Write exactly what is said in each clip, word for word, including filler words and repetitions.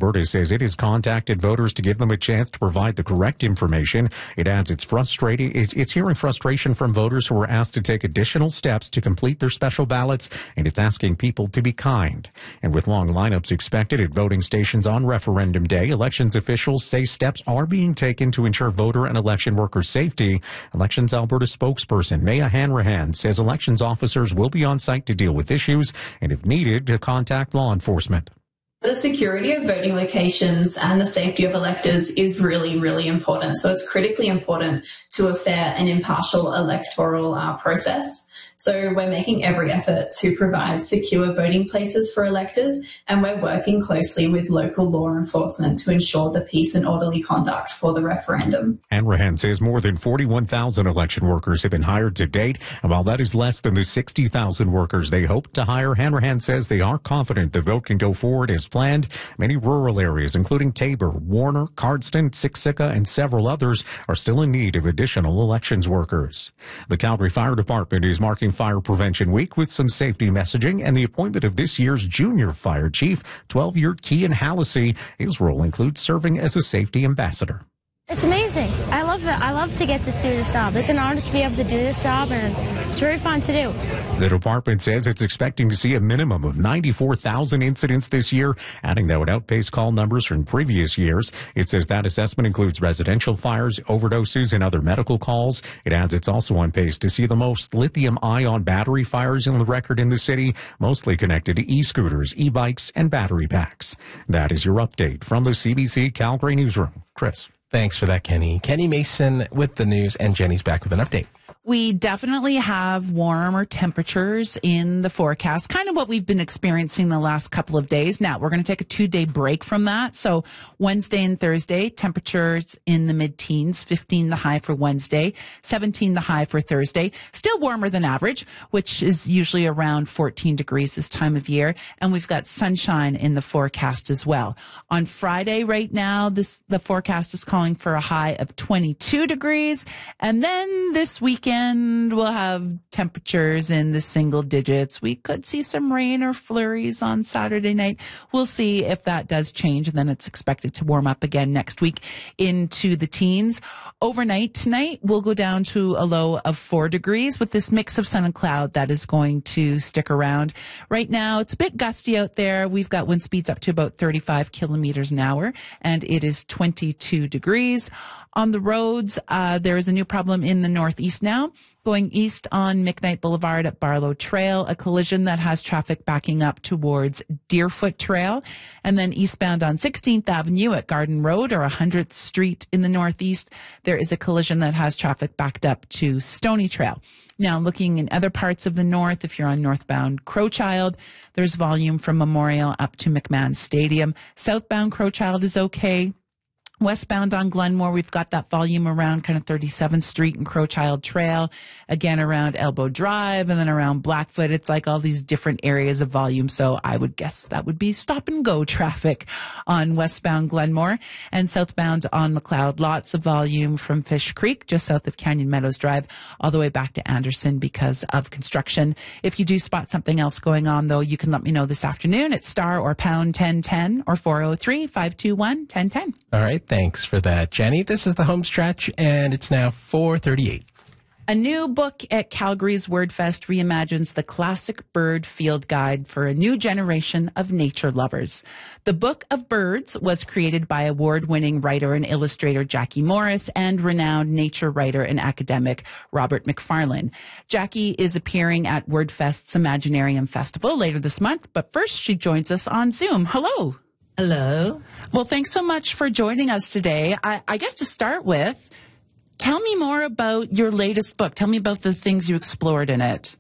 Alberta says it has contacted voters to give them a chance to provide the correct information. It adds it's frustrating. It's hearing frustration from voters who were asked to take additional steps to complete their special ballots, and it's asking people to be kind. And with long lineups expected at voting stations on referendum day, elections officials say steps are being taken to ensure voter and election worker safety. Elections Alberta spokesperson Maya Hanrahan says elections officers will be on site to deal with issues and, if needed, to contact law enforcement. The security of voting locations and the safety of electors is really, really important. So it's critically important to a fair and impartial electoral uh, process. So we're making every effort to provide secure voting places for electors, and we're working closely with local law enforcement to ensure the peace and orderly conduct for the referendum. Hanrahan says more than forty-one thousand election workers have been hired to date, and while that is less than the sixty thousand workers they hope to hire, Hanrahan says they are confident the vote can go forward as planned. Many rural areas, including Taber, Warner, Cardston, Siksika, and several others, are still in need of additional elections workers. The Calgary Fire Department is marking Fire Prevention Week with some safety messaging and the appointment of this year's junior fire chief, twelve-year Kian Hallisey. His role includes serving as a safety ambassador. It's amazing. I love it. I love to get to do this job. It's an honor to be able to do this job, and it's very fun to do. The department says it's expecting to see a minimum of ninety-four thousand incidents this year, adding that would outpace call numbers from previous years. It says that assessment includes residential fires, overdoses, and other medical calls. It adds it's also on pace to see the most lithium-ion battery fires in the record in the city, mostly connected to e-scooters, e-bikes, and battery packs. That is your update from the C B C Calgary Newsroom. Chris. Thanks for that, Kenny. Kenny Mason with the news, and Jenny's back with an update. We definitely have warmer temperatures in the forecast, kind of what we've been experiencing the last couple of days. Now, we're going to take a two-day break from that. So Wednesday and Thursday, temperatures in the mid-teens, fifteen the high for Wednesday, seventeen the high for Thursday. Still warmer than average, which is usually around fourteen degrees this time of year. And we've got sunshine in the forecast as well. On Friday right now, this the forecast is calling for a high of twenty-two degrees. And then this weekend, we'll have temperatures in the single digits. We could see some rain or flurries on Saturday night. We'll see if that does change, and then it's expected to warm up again next week into the teens. Overnight tonight, we'll go down to a low of four degrees with this mix of sun and cloud that is going to stick around. Right now, it's a bit gusty out there. We've got wind speeds up to about thirty-five kilometers an hour, and it is twenty-two degrees. On the roads, uh, there is a new problem in the northeast now. Going east on McKnight Boulevard at Barlow Trail, a collision that has traffic backing up towards Deerfoot Trail. And then eastbound on sixteenth Avenue at Garden Road or one hundredth Street in the northeast, there is a collision that has traffic backed up to Stony Trail. Now, looking in other parts of the north, if you're on northbound Crowchild, there's volume from Memorial up to McMahon Stadium. Southbound Crowchild is okay. Westbound on Glenmore, we've got that volume around kind of thirty-seventh Street and Crowchild Trail, again around Elbow Drive, and then around Blackfoot. It's like all these different areas of volume, so I would guess that would be stop-and-go traffic on westbound Glenmore. And southbound on McLeod, lots of volume from Fish Creek, just south of Canyon Meadows Drive, all the way back to Anderson because of construction. If you do spot something else going on, though, you can let me know this afternoon at star or pound ten ten or four oh three, five two one, one oh one oh. All right. Thanks for that, Jenny. This is the home stretch, and it's now four thirty-eight. A new book at Calgary's WordFest reimagines the classic bird field guide for a new generation of nature lovers. The Book of Birds was created by award-winning writer and illustrator Jackie Morris and renowned nature writer and academic Robert McFarlane. Jackie is appearing at WordFest's Imaginarium Festival later this month, but first she joins us on Zoom. Hello. Hello. Well, thanks so much for joining us today. I, I guess to start with, tell me more about your latest book. Tell me about the things you explored in it.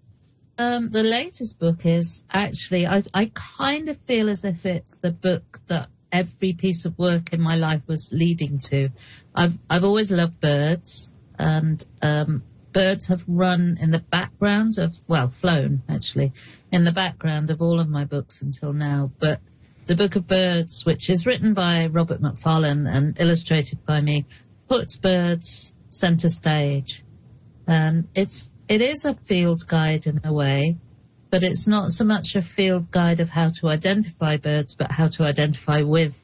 Um, the latest book is actually, I, I kind of feel as if it's the book that every piece of work in my life was leading to. I've, I've always loved birds, and um, birds have run in the background of, well, flown actually, in the background of all of my books until now. But The Book of Birds, which is written by Robert McFarlane and illustrated by me, puts birds center stage. And it's, it is a field guide in a way, but it's not so much a field guide of how to identify birds, but how to identify with